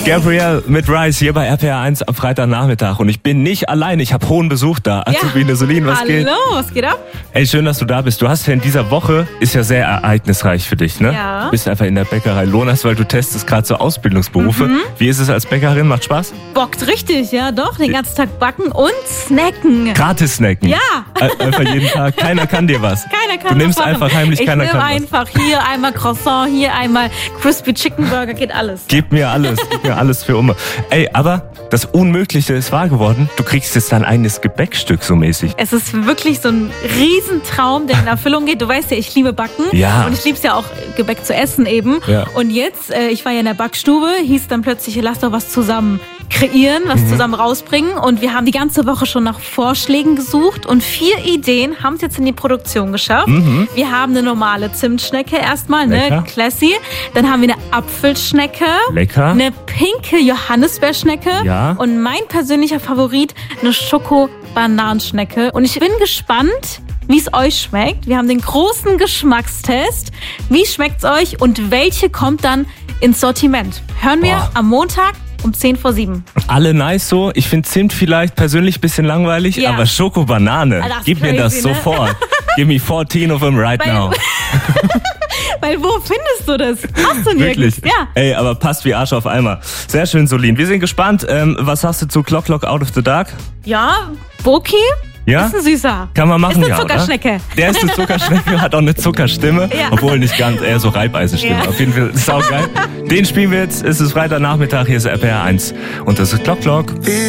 Gabrielle mit Rice hier bei RPR 1 am Freitagnachmittag. Und ich bin nicht allein, ich habe hohen Besuch da. Azubine Solin, was geht? Hallo, was geht ab? Ey, schön, dass du da bist. Du hast ja in dieser Woche, ist ja sehr ereignisreich für dich, ne? Ja. Du bist einfach in der Bäckerei Lohnas, weil du testest gerade so Ausbildungsberufe. Wie ist es als Bäckerin? Macht Spaß? Bockt richtig, ja doch. Den ganzen Tag backen und snacken. Gratis snacken? Ja. Einfach jeden Tag. Keiner kann dir was. Keiner kann Du nimmst was machen. einfach heimlich, keiner kann was. Ich nehme einfach hier einmal Croissant, hier einmal Crispy Chicken Burger, geht alles. Gib mir alles für Umme. Ey, aber das Unmögliche ist wahr geworden. Du kriegst jetzt dein eigenes Gebäckstück so mäßig. Es ist wirklich so ein Riesentraum, der in Erfüllung geht. Du weißt ja, ich liebe Backen. Ja. Und ich liebe es ja auch, Gebäck zu essen eben. Ja. Und jetzt, ich war ja in der Backstube, hieß dann plötzlich, lass doch was zusammen kreieren, was zusammen rausbringen. Und wir haben die ganze Woche schon nach Vorschlägen gesucht. Und 4 Ideen haben es jetzt in die Produktion geschafft. Wir haben eine normale Zimtschnecke erstmal, Lecker. ne, classy. Dann haben wir eine Apfelschnecke. Lecker. Eine pinke Johannisbeerschnecke. Ja. Und mein persönlicher Favorit, eine Schoko-Bananenschnecke. Und ich bin gespannt, wie es euch schmeckt. Wir haben den großen Geschmackstest. Wie schmeckt's euch und welche kommt dann ins Sortiment? Hören wir Boah. am Montag um 6:50. Alle nice so. Ich finde Zimt vielleicht persönlich ein bisschen langweilig, Ja. aber Schokobanane, Ah, das ist gib mir das crazy, ne? sofort. Give me 14 of them right now. Weil wo findest du das? Hast du nirgends. Wirklich? Ja. Ey, aber passt wie Arsch auf Eimer. Sehr schön, Solin. Wir sind gespannt. Was sagst du zu Clock Clock Out of the Dark? Ja, Boki Ja? ist ein Süßer. Kann man machen, Ist eine ja, Zuckerschnecke. Oder? Der ist eine Zuckerschnecke, hat auch eine Zuckerstimme. Ja. Obwohl nicht ganz, eher so Reibeisenstimme. Ja. Auf jeden Fall saugeil. Den spielen wir jetzt. Es ist Freitagnachmittag, hier ist RPR 1. Und das ist Clock Clock.